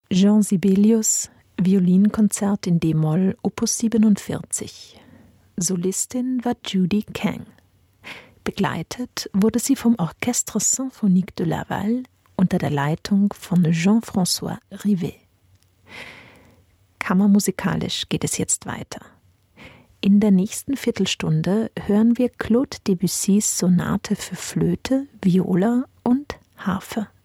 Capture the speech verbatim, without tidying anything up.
Jean Sibelius, Violinkonzert in D-Moll, Opus siebenundvierzig. Solistin war Judy Kang. Begleitet wurde sie vom Orchestre Symphonique de Laval unter der Leitung von Jean-François Rivet. Kammermusikalisch geht es jetzt weiter. In der nächsten Viertelstunde hören wir Claude Debussys Sonate für Flöte, Viola und Harfe.